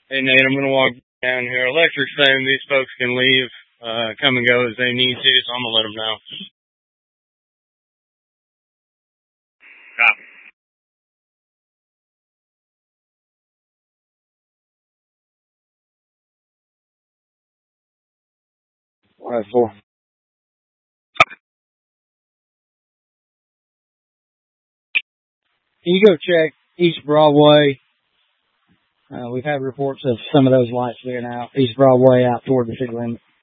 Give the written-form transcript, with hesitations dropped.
Hey, Nate, I'm going to walk down here. Electric's saying these folks can leave, come and go as they need to, so I'm going to let them know. Copy. All right, 4. Can you go check East Broadway? We've had reports of some of those lights being out. East Broadway out toward the city limit.